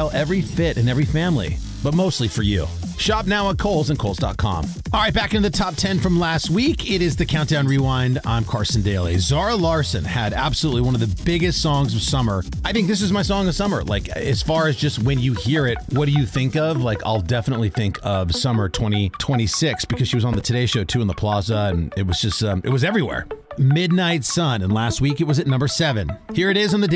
style, every fit, and every family, but mostly for you. Shop now at Kohl's and Kohl's.com. All right, back into the top 10 from last week. It is the Countdown Rewind. I'm Carson Daly. Zara Larsson had absolutely one of the biggest songs of summer. I think this is my song of summer. Like, as far as just when you hear it, what do you think of? Like, I'll definitely think of summer 2026 because she was on the Today Show too in the Plaza, and it was just, it was everywhere. Midnight Sun, and last week it was at number 7. Here it is on the